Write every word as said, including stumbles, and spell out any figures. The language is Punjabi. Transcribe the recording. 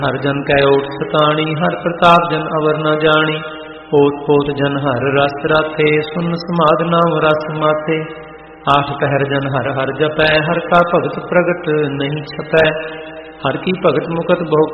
ਹਰ ਜਨ ਕੈ ਓਟ ਸਤਾਣੀ, ਹਰ ਪ੍ਰਤਾਪ ਜਨ ਅਵਰ ਨ ਜਾਣੀ। ਪੋਤ ਪੋਤ ਜਨ ਹਰ ਰਸ ਰਾਥੇ, ਸੁਨ ਸਮਾਧ ਨਾਮ ਰਸ ਮਾਥੇ। ਆਠ ਪਹਿਰ ਜਨ ਹਰ ਹਰ ਜਪੈ, ਹਰ ਕਾ ਭਗਤ ਪ੍ਰਗਟ ਨਹੀਂ ਛਪੈ। ਹਰ ਕੀ ਭਗਤ ਮੁਕਤ ਬਹੁ